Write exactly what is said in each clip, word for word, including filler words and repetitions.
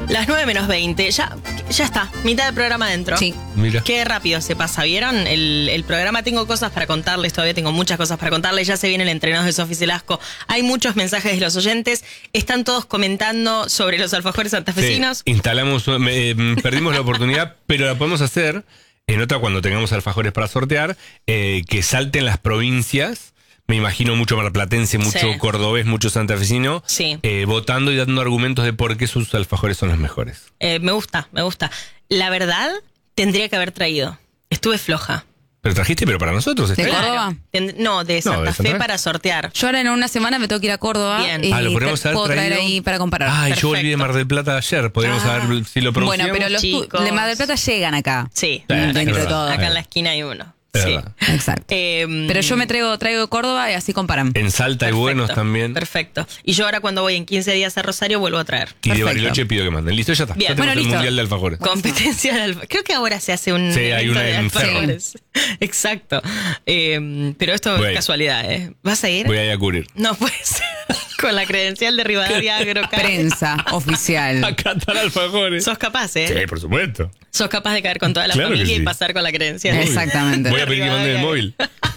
Las nueve menos veinte, ya, ya está, mitad del programa adentro. Sí. Mira. Qué rápido se pasa, ¿vieron? El, el programa, tengo cosas para contarles, todavía tengo muchas cosas para contarles. Ya se viene el entrenados de Sofi Celasco. Hay muchos mensajes de los oyentes. Están todos comentando sobre los alfajores santafesinos. Sí, instalamos, eh, perdimos la oportunidad, pero la podemos hacer en otra cuando tengamos alfajores para sortear, eh, que salten las provincias. Me imagino mucho marplatense, mucho Sí. cordobés, mucho santafesino, Sí. eh, votando y dando argumentos de por qué sus alfajores son los mejores. Eh, me gusta, me gusta. La verdad, tendría que haber traído. Estuve floja. Pero trajiste, pero para nosotros. ¿De ¿está? Córdoba? Tend- no, de Santa de Fe Santa Fe. para sortear. Yo ahora en una semana me tengo que ir a Córdoba. Bien. Y Ah, lo podemos te haber puedo traer traído. ahí para comparar. Ay, yo volví de Perfecto. Mar del Plata ayer. Podríamos Ah. saber si lo Bueno, producíamos. pero los tu- Chicos. de Mar del Plata llegan acá. Sí, Sí, dentro es de verdad. todo. acá en la esquina hay uno. Es Sí. verdad. Exacto. Eh, Pero yo me traigo, traigo de Córdoba y así comparan. En Salta hay perfecto, buenos también. Perfecto. Y yo ahora cuando voy en quince días a Rosario vuelvo a traer. Y de Perfecto. Bariloche pido que manden. Listo, ya está. Bien. Ya tenemos Bueno, el listo. Mundial de Alfajores. Competencia de alfa. Creo que ahora se hace un Sí, hay evento una de en Ferro. alfajores. Exacto. Eh, pero esto Voy es a ir. casualidad, ¿eh? ¿Vas a ir? Voy a ir a cubrir. No puede ser. Con la credencial de Rivadavia Agro. Prensa oficial. Acá están alfajores. Sos capaz, ¿eh? Sí, por supuesto. Sos capaz de caer con toda la Claro que familia y sí. pasar con la credencial. Exactamente. Voy a pedir que manden el móvil.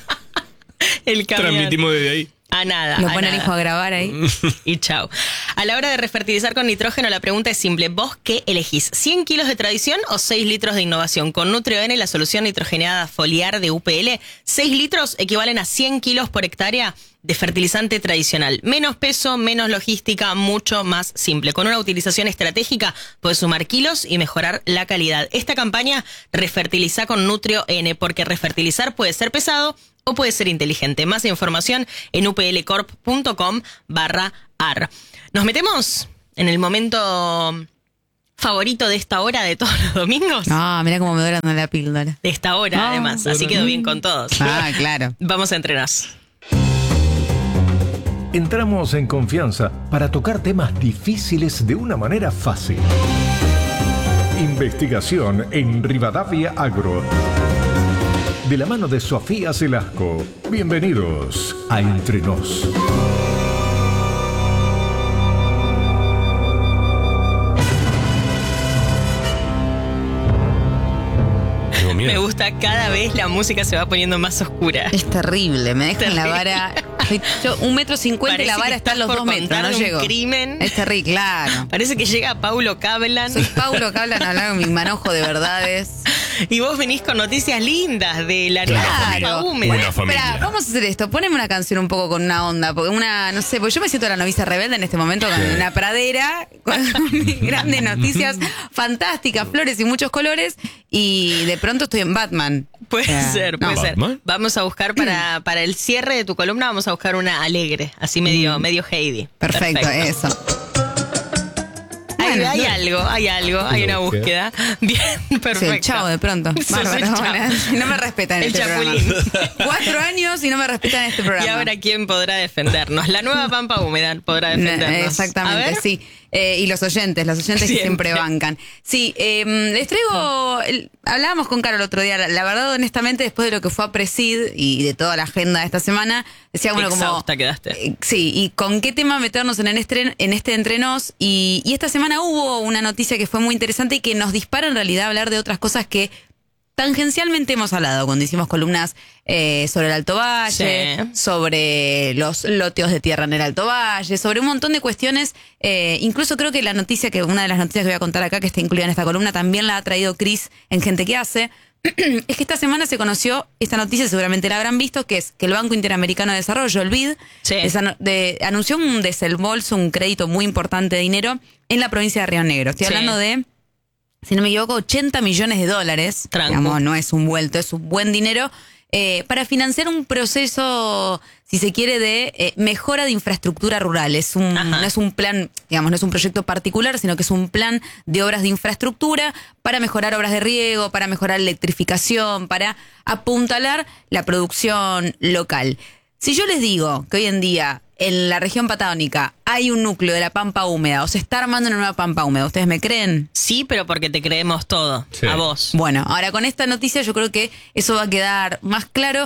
El camión. Transmitimos desde ahí. A nada. Lo a pone el nada. hijo a grabar ahí. Y chau. A la hora de refertilizar con nitrógeno, la pregunta es simple. ¿Vos qué elegís? ¿cien kilos de tradición o seis litros de innovación? Con NutrioN, la solución nitrogenada foliar de U P L, seis litros equivalen a cien kilos por hectárea de fertilizante tradicional. Menos peso, menos logística, mucho más simple. Con una utilización estratégica puedes sumar kilos y mejorar la calidad. Esta campaña, refertiliza con NutrioN, porque refertilizar puede ser pesado o puede ser inteligente. Más información en uplcorp.com barra ar. Nos metemos en el momento favorito de esta hora de todos los domingos. Ah, mira cómo me duele la píldora. De esta hora, Ah, además. Así quedó bien con todos. Ah, claro. Vamos a entrenar. Entramos en confianza para tocar temas difíciles de una manera fácil. Investigación en Rivadavia Agro. De la mano de Sofía Celasco. Bienvenidos a Entre Nos. Tengo miedo. Me gusta, cada vez la música se va poniendo más oscura. Es terrible, me dejan la Terrible. vara. Yo, un metro cincuenta y la Parece vara que está a estás los por dos metros, contar no un llego. crimen. Es terrible, claro. Parece que llega Paulo Cablan Soy Paulo que hablan a hablar con mi manojo de verdades. y vos venís con noticias lindas de la nueva Claro. pampa húmeda. Una familia. Espera, vamos a hacer esto. Poneme una canción un poco con una onda. Porque una, no sé, porque yo me siento la novicia rebelde en este momento con Sí. una pradera, con grandes noticias fantásticas, flores y muchos colores. Y de pronto estoy en Batman. Puede O sea, ser, puede no. ser. ¿Batman? Vamos a buscar para, para el cierre de tu columna, vamos a buscar una alegre, así medio, medio Heidi. Mm. Perfecto, eso. Hay, Bueno, hay no- algo, hay algo, hay una búsqueda. Bien, perfecto. Sí, chao, de pronto. Sos Bárbaro. el chavo. Bueno, no me respetan en El este chapulín. programa. Cuatro años y no me respetan en este programa. Y ahora, ¿quién podrá defendernos? La nueva pampa húmeda podrá No, defendernos. A exactamente, ver. sí. Eh, y los oyentes, los oyentes que Siempre. siempre bancan. Sí, eh, les traigo, el- hablábamos con Caro el otro día, la, la verdad, honestamente, después de lo que fue a Presid y de toda la agenda de esta semana, decía, bueno, como... Exhausta quedaste. eh, sí, y con qué tema meternos en, el estren- en este entrenos. Y, y esta semana hubo una noticia que fue muy interesante y que nos dispara en realidad a hablar de otras cosas que tangencialmente hemos hablado cuando hicimos columnas eh, sobre el Alto Valle, Sí. sobre los loteos de tierra en el Alto Valle, sobre un montón de cuestiones. Eh, incluso creo que la noticia, que una de las noticias que voy a contar acá, que está incluida en esta columna, también la ha traído Cris en Gente que Hace. Es que esta semana se conoció esta noticia, seguramente la habrán visto, que es que el Banco Interamericano de Desarrollo, el B I D, Sí. desano- de- anunció un desembolso, un crédito muy importante de dinero en la provincia de Río Negro. Estoy Sí. hablando de, si no me equivoco, ochenta millones de dólares. Tranco. Digamos, no es un vuelto, es un buen dinero. eh, para financiar un proceso, si se quiere, de eh, mejora de infraestructura rural. Es un, Ajá. no es un plan, digamos, no es un proyecto particular, sino que es un plan de obras de infraestructura para mejorar obras de riego, para mejorar electrificación, para apuntalar la producción local. Si yo les digo que hoy en día en la región patagónica hay un núcleo de la pampa húmeda, o se está armando una nueva pampa húmeda, ¿ustedes me creen? Sí, pero porque te creemos todo. Sí. A vos. Bueno, ahora con esta noticia yo creo que eso va a quedar más claro.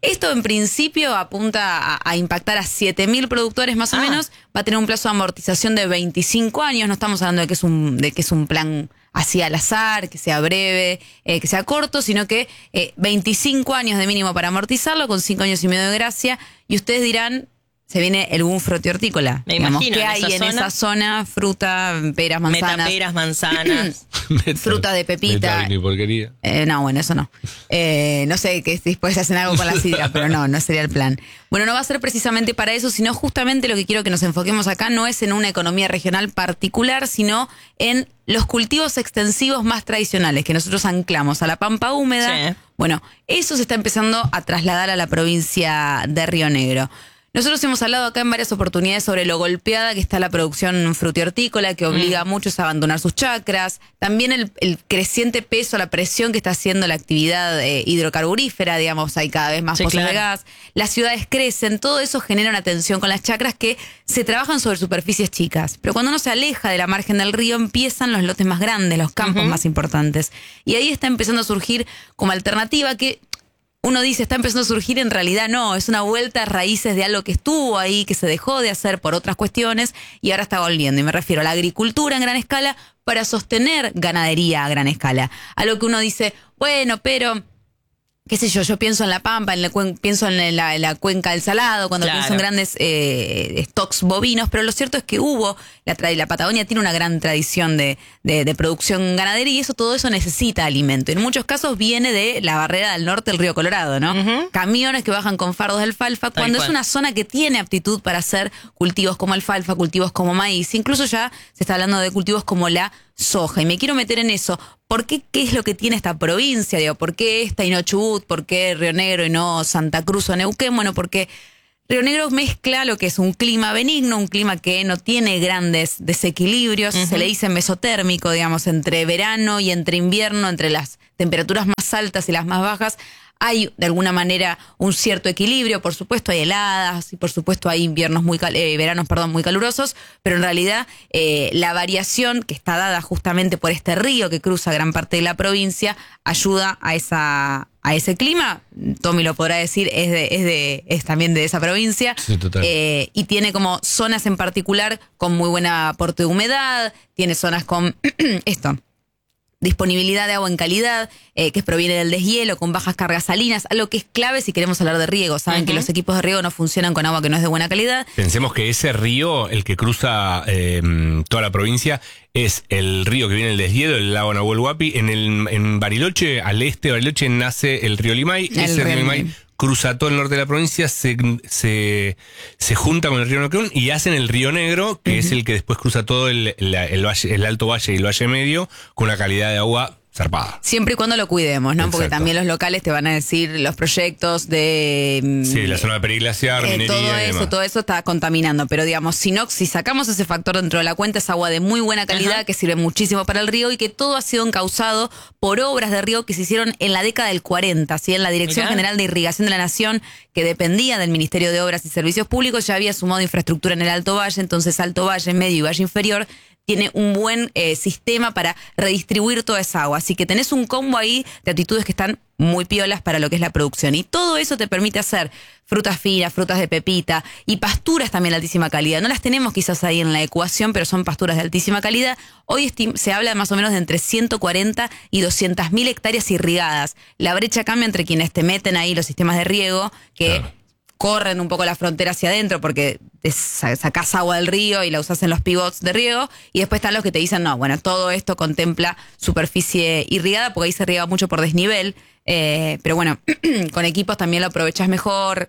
Esto en principio apunta a, a impactar a siete mil productores más o Ah. menos. Va a tener un plazo de amortización de veinticinco años. No estamos hablando de que es un, de que es un plan así al azar, que sea breve, eh, que sea corto, sino que eh, veinticinco años de mínimo para amortizarlo, con cinco años y medio de gracia. Y ustedes dirán, se viene el boom frutihortícola. Me Digamos, imagino, ¿qué en hay esa en zona? esa zona? Fruta, peras, manzanas. Metaperas, manzanas. Fruta de pepita. Meta, ni porquería. Eh, no, bueno, eso no. Eh, no sé que si después hacen algo con la sidra, pero no, no sería el plan. Bueno, no va a ser precisamente para eso, sino justamente lo que quiero que nos enfoquemos acá no es en una economía regional particular, sino en los cultivos extensivos más tradicionales que nosotros anclamos a la pampa húmeda. Sí. Bueno, eso se está empezando a trasladar a la provincia de Río Negro. Nosotros hemos hablado acá en varias oportunidades sobre lo golpeada que está la producción frutihortícola, que obliga a muchos a abandonar sus chacras. También el, el creciente peso, la presión que está haciendo la actividad eh, hidrocarburífera, digamos, hay cada vez más Sí, pozos de claro. gas. Las ciudades crecen, todo eso genera una tensión con las chacras que se trabajan sobre superficies chicas. Pero cuando uno se aleja de la margen del río, empiezan los lotes más grandes, los campos Ujú. más importantes. Y ahí está empezando a surgir como alternativa que... Uno dice, está empezando a surgir, en realidad no, es una vuelta a raíces de algo que estuvo ahí, que se dejó de hacer por otras cuestiones y ahora está volviendo. Y me refiero a la agricultura en gran escala para sostener ganadería a gran escala. A lo que uno dice, bueno, pero... qué sé yo, yo pienso en la Pampa, en la cuen- pienso en la, en la cuenca del Salado, cuando Claro. pienso en grandes eh, stocks bovinos, pero lo cierto es que hubo, la, tra- la Patagonia tiene una gran tradición de, de, de producción ganadera y eso, todo eso necesita alimento. En muchos casos viene de la barrera del norte del río Colorado, ¿no? Ujú. Camiones que bajan con fardos de alfalfa, Tal cuando cual. es una zona que tiene aptitud para hacer cultivos como alfalfa, cultivos como maíz, incluso ya se está hablando de cultivos como la soja. Y me quiero meter en eso. ¿Por qué? ¿Qué es lo que tiene esta provincia? Digo, ¿por qué esta y no Chubut? ¿Por qué Río Negro y no Santa Cruz o Neuquén? Bueno, porque Río Negro mezcla lo que es un clima benigno, un clima que no tiene grandes desequilibrios, Ujú. se le dice mesotérmico, digamos, entre verano y entre invierno, entre las temperaturas más altas y las más bajas. Hay de alguna manera un cierto equilibrio, por supuesto hay heladas y por supuesto hay inviernos muy cal- eh, veranos perdón, muy calurosos, pero en realidad eh, la variación que está dada justamente por este río que cruza gran parte de la provincia ayuda a esa a ese clima. Tommy lo podrá decir, es de es de es también de esa provincia. Sí, total. Eh, y tiene como zonas en particular con muy buena aporte de humedad, tiene zonas con esto. Disponibilidad de agua en calidad, eh, que proviene del deshielo, con bajas cargas salinas, algo que es clave si queremos hablar de riego. Saben Ujú. que los equipos de riego no funcionan con agua que no es de buena calidad. Pensemos que ese río, el que cruza eh, toda la provincia, es el río que viene del deshielo, el lago Nahuel Huapi. En, el, en Bariloche, al este de Bariloche, nace el río Limay. El ese río río Limay Limay. cruza todo el norte de la provincia, se, se, se junta con el río Neuquén y hacen el río Negro, que es el que después cruza todo el, la- el, valle, el Alto Valle y el Valle Medio, con una calidad de agua zarpada. Siempre y cuando lo cuidemos, ¿no? Porque Exacto. también los locales te van a decir los proyectos de... mm, Sí, la zona periglaciar, Eh, minería todo y eso, demás. todo eso está contaminando. Pero digamos, si no, si sacamos ese factor dentro de la cuenta, es agua de muy buena calidad, Ajá. que sirve muchísimo para el río y que todo ha sido encauzado por obras de río que se hicieron en la década del cuarenta, ¿sí? En la Dirección Mirá. General de Irrigación de la Nación, que dependía del Ministerio de Obras y Servicios Públicos, ya había sumado infraestructura en el Alto Valle, entonces Alto Valle, Medio y Valle Inferior tiene un buen eh, sistema para redistribuir toda esa agua. Así que tenés un combo ahí de actitudes que están muy piolas para lo que es la producción. Y todo eso te permite hacer frutas finas, frutas de pepita y pasturas también de altísima calidad. No las tenemos quizás ahí en la ecuación, pero son pasturas de altísima calidad. Hoy estim- se habla de más o menos de entre ciento cuarenta y doscientas mil hectáreas irrigadas. La brecha cambia entre quienes te meten ahí los sistemas de riego, que... Claro. corren un poco la frontera hacia adentro porque te sa- sacás agua del río y la usás en los pivots de riego, y después están los que te dicen, no, bueno, todo esto contempla superficie irrigada porque ahí se riega mucho por desnivel, eh, pero bueno, con equipos también lo aprovechás mejor,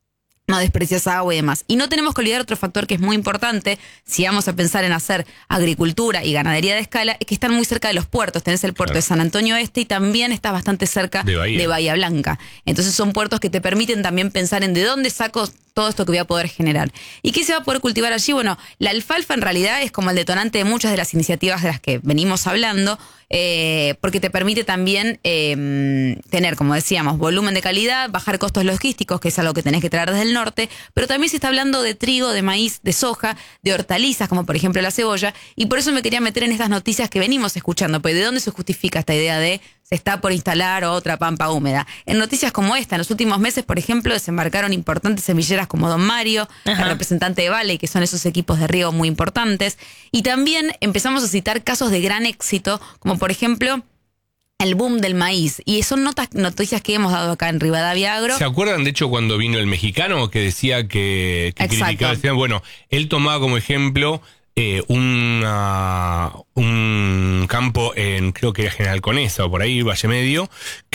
no desprecias agua y demás. Y no tenemos que olvidar otro factor que es muy importante si vamos a pensar en hacer agricultura y ganadería de escala, es que están muy cerca de los puertos. Tenés el puerto Claro. de San Antonio Este y también estás bastante cerca De Bahía. de Bahía Blanca. Entonces son puertos que te permiten también pensar en de dónde saco todo esto que voy a poder generar. ¿Y qué se va a poder cultivar allí? Bueno, la alfalfa en realidad es como el detonante de muchas de las iniciativas de las que venimos hablando, eh, porque te permite también eh, tener, como decíamos, volumen de calidad, bajar costos logísticos, que es algo que tenés que traer desde el norte, pero también se está hablando de trigo, de maíz, de soja, de hortalizas, como por ejemplo la cebolla, y por eso me quería meter en estas noticias que venimos escuchando, pues ¿de dónde se justifica esta idea de se está por instalar otra pampa húmeda. En noticias como esta, en los últimos meses, por ejemplo, desembarcaron importantes semilleras como Don Mario, Ajá. el representante de Vale, que son esos equipos de riego muy importantes. Y también empezamos a citar casos de gran éxito, como por ejemplo el boom del maíz. Y son notas, noticias que hemos dado acá en Rivadavia Agro. ¿Se acuerdan, de hecho, cuando vino el mexicano que decía que, que criticaba? Decía, bueno, él tomaba como ejemplo eh, una, un campo en, creo que era General Conesa o por ahí, Valle Medio,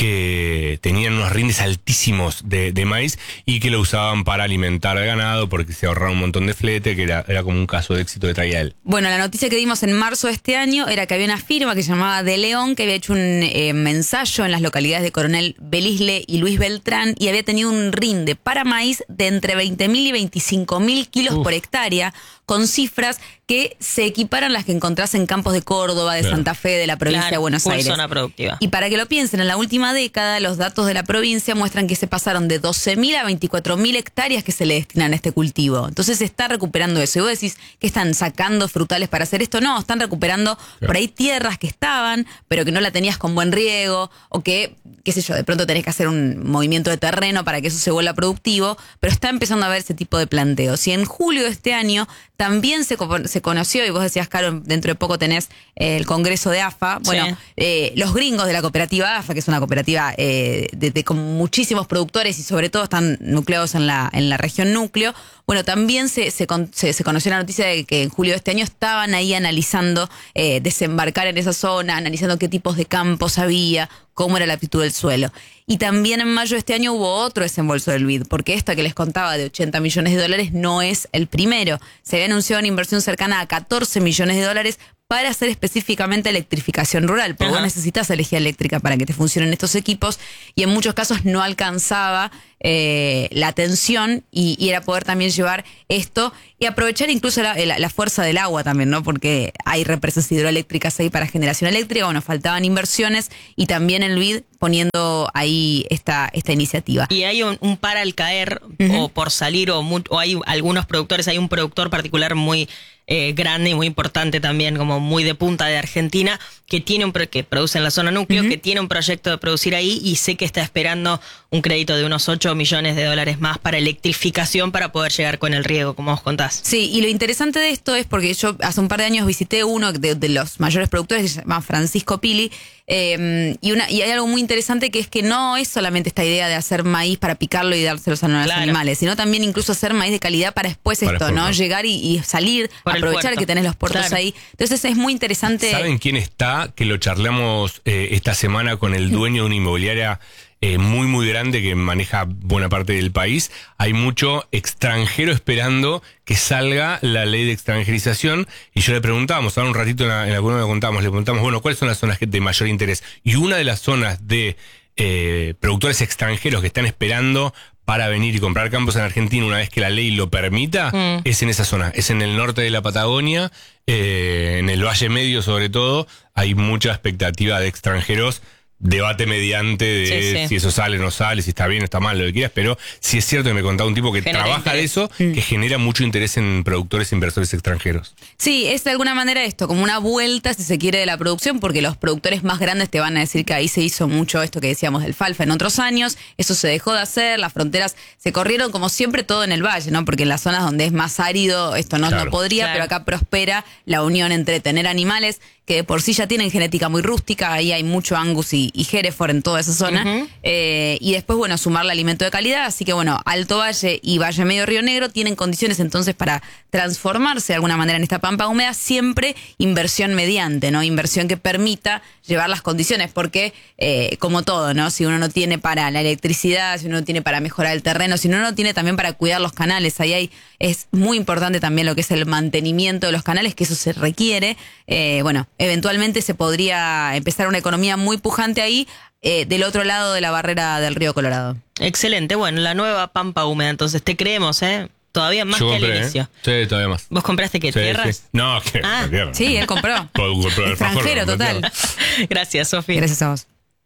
que tenían unos rindes altísimos de, de maíz y que lo usaban para alimentar al ganado porque se ahorraba un montón de flete, que era, era como un caso de éxito que traía él. Bueno, la noticia que dimos en marzo de este año era que había una firma que se llamaba De León, que había hecho un eh, ensayo en las localidades de Coronel Belisle y Luis Beltrán y había tenido un rinde para maíz de entre veinte mil y veinticinco mil kilos Uf. por hectárea, con cifras que se equiparan a las que encontrás en campos de Córdoba, de claro. Santa Fe, de la provincia claro, de Buenos Aires. Zona productiva. Y para que lo piensen, en la última década los datos de la provincia muestran que se pasaron de doce mil a veinticuatro mil hectáreas que se le destinan a este cultivo. Entonces se está recuperando eso. Y vos decís que están sacando frutales para hacer esto. No, están recuperando claro. por ahí tierras que estaban, pero que no la tenías con buen riego, o que, qué sé yo, de pronto tenés que hacer un movimiento de terreno para que eso se vuelva productivo, pero está empezando a haber ese tipo de planteos. Y en julio de este año también se, se conoció, y vos decías, Caro, dentro de poco tenés eh, el congreso de A F A. Bueno, sí. eh, los gringos de la cooperativa A F A, que es una cooperativa eh, de, de, con muchísimos productores y sobre todo están nucleados en la, en la región núcleo. Bueno, también se, se, se, se conoció la noticia de que en julio de este año estaban ahí analizando eh, desembarcar en esa zona, analizando qué tipos de campos había, cómo era la aptitud del suelo. Y también en mayo de este año hubo otro desembolso del B I D, porque esta que les contaba de ochenta millones de dólares no es el primero. Se había anunciado una inversión cercana a catorce millones de dólares para hacer específicamente electrificación rural, porque Ajá. vos necesitas energía eléctrica para que te funcionen estos equipos, y en muchos casos no alcanzaba eh, la atención, y, y era poder también llevar esto y aprovechar incluso la, la, la fuerza del agua también, ¿no? Porque hay represas hidroeléctricas ahí para generación eléctrica. Bueno, faltaban inversiones y también el B I D poniendo ahí esta, esta iniciativa. Y hay un, un para al caer uh-huh. o por salir, o, muy, o hay algunos productores, hay un productor particular muy Eh, grande y muy importante también, como muy de punta de Argentina, que tiene un pro- que produce en la zona núcleo, uh-huh. que tiene un proyecto de producir ahí, y sé que está esperando un crédito de unos ocho millones de dólares más para electrificación para poder llegar con el riego, como vos contás. Sí, y lo interesante de esto es porque yo hace un par de años visité uno de, de los mayores productores, que se llama Francisco Pili, eh, y, una, y hay algo muy interesante, que es que no es solamente esta idea de hacer maíz para picarlo y dárselos a los claro. animales, sino también incluso hacer maíz de calidad para después para esto, exportar. ¿no? Llegar y, y salir, Por aprovechar que tenés los puertos claro. ahí. Entonces es muy interesante. ¿Saben quién está? Que lo charlamos eh, esta semana con el dueño de una inmobiliaria eh, muy muy grande que maneja buena parte del país. Hay mucho extranjero esperando que salga la ley de extranjerización, y yo le preguntábamos, ahora un ratito en la, en la columna lo contamos, le preguntamos, bueno, ¿cuáles son las zonas de mayor interés? Y una de las zonas de eh, productores extranjeros que están esperando para venir y comprar campos en Argentina una vez que la ley lo permita, mm. es en esa zona, es en el norte de la Patagonia, eh, en el Valle Medio sobre todo. Hay mucha expectativa de extranjeros, debate mediante de sí, sí. si eso sale o no sale, si está bien o está mal, lo que quieras, pero sí es cierto que me contaba un tipo que genera trabaja interés. de eso, mm. que genera mucho interés en productores e inversores extranjeros. Sí, es de alguna manera esto, como una vuelta, si se quiere, de la producción, porque los productores más grandes te van a decir que ahí se hizo mucho esto que decíamos del Falfa en otros años, eso se dejó de hacer, las fronteras se corrieron, como siempre, todo en el valle, ¿no? Porque en las zonas donde es más árido esto no, claro. no podría, claro. pero acá prospera la unión entre tener animales que de por sí ya tienen genética muy rústica, ahí hay mucho Angus y, y Hereford en toda esa zona, uh-huh. eh, y después, bueno, sumarle alimento de calidad, así que, bueno, Alto Valle y Valle Medio Río Negro tienen condiciones entonces para transformarse de alguna manera en esta pampa húmeda, siempre inversión mediante, ¿no? Inversión que permita llevar las condiciones, porque, eh, como todo, ¿no? Si uno no tiene para la electricidad, si uno no tiene para mejorar el terreno, si uno no tiene también para cuidar los canales, ahí hay, es muy importante también lo que es el mantenimiento de los canales, que eso se requiere, eh, bueno, eventualmente se podría empezar una economía muy pujante ahí, eh, del otro lado de la barrera del río Colorado. Excelente, bueno, la nueva pampa húmeda, entonces te creemos, ¿eh? Todavía más Yo que compré, al inicio. ¿eh? Sí, todavía más. ¿Vos compraste qué, sí, tierras? Sí. No, que ah, tierra. Sí, él compró. Extranjero, total. Gracias, Sofía. Gracias a vos.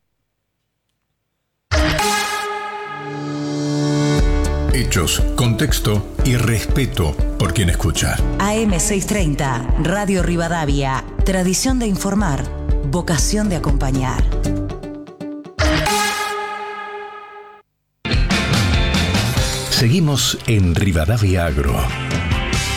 Hechos, contexto y respeto por quien escucha. A M seiscientos treinta, Radio Rivadavia. Tradición de informar, vocación de acompañar. Seguimos en Rivadavia Agro.